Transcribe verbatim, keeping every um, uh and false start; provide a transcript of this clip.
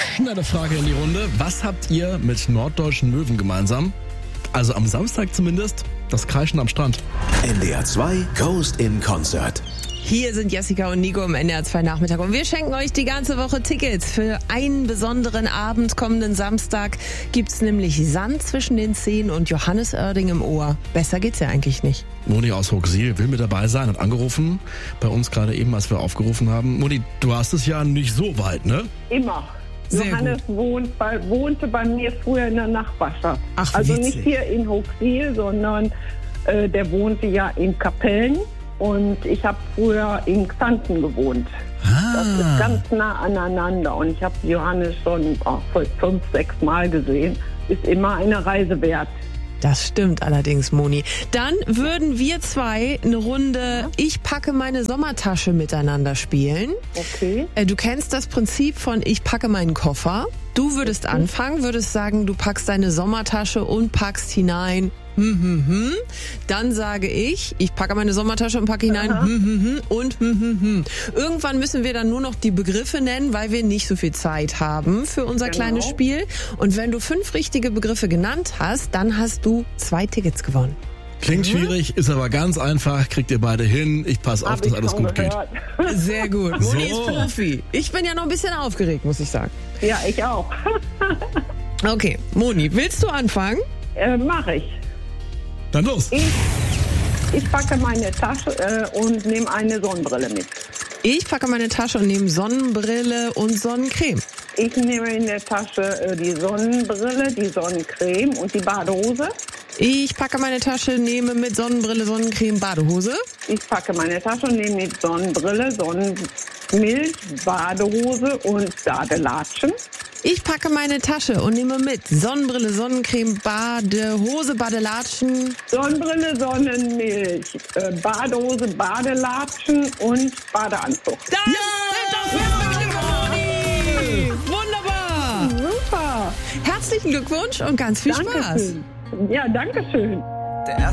schnelle Frage in die Runde. Was habt ihr mit Norddeutschen Möwen gemeinsam? Also am Samstag zumindest, das Kreischen am Strand. N D R zwei Coast in Concert. Hier sind Jessica und Nico im N D R zwei Nachmittag und wir schenken euch die ganze Woche Tickets. Für einen besonderen Abend kommenden Samstag gibt's nämlich Sand zwischen den Zehen und Johannes Oerding im Ohr. Besser geht's ja eigentlich nicht. Moni aus Hochsiel will mit dabei sein, hat angerufen. Bei uns gerade eben, als wir aufgerufen haben. Moni, du hast es ja nicht so weit, ne? Immer. Sehr Johannes wohnt bei, wohnte bei mir früher in der Nachbarschaft. Ach, also witzig. nicht hier in Hochsiel, sondern äh, der wohnte ja in Kapellen. Und ich habe früher in Xanten gewohnt. Ah. Das ist ganz nah aneinander. Und ich habe Johannes schon oh, fünf, sechs Mal gesehen. Ist immer eine Reise wert. Das stimmt allerdings, Moni. Dann würden wir zwei eine Runde Ich packe meine Sommertasche miteinander spielen. Okay. Äh, Du kennst das Prinzip von Ich packe meinen Koffer. Du würdest anfangen, würdest sagen, du packst deine Sommertasche und packst hinein hm, hm, hm. Dann sage ich, ich packe meine Sommertasche und packe hinein hm, hm, hm und hm, hm, hm. Irgendwann müssen wir dann nur noch die Begriffe nennen, weil wir nicht so viel Zeit haben für unser Genau. kleines Spiel. Und wenn du fünf richtige Begriffe genannt hast, dann hast du zwei Tickets gewonnen. Klingt schwierig, ist aber ganz einfach. Kriegt ihr beide hin. Ich passe auf, Hab dass ich alles schon gut gehört. geht. Sehr gut. Moni So. ist Profi. Ich bin ja noch ein bisschen aufgeregt, muss ich sagen. Ja, ich auch. Okay, Moni, willst du anfangen? äh, Mache ich. Dann los. Ich, ich packe meine Tasche äh, und nehme eine Sonnenbrille mit. Ich packe meine Tasche und nehme Sonnenbrille und Sonnencreme. Ich nehme in der Tasche äh, die Sonnenbrille, die Sonnencreme und die Badehose. Ich packe meine Tasche, nehme mit Sonnenbrille, Sonnencreme, Badehose. Ich packe meine Tasche und nehme mit Sonnenbrille, Sonnenmilch, Badehose und Badelatschen. Ich packe meine Tasche und nehme mit Sonnenbrille, Sonnencreme, Badehose, Badelatschen. Sonnenbrille, Sonnenmilch, äh, Badehose, Badelatschen und Badeanzug. Das sind doch fünf Begriffe, Moni! Wunderbar! Super. Herzlichen Glückwunsch und ganz viel Spaß. Dankeschön. Ja, danke schön.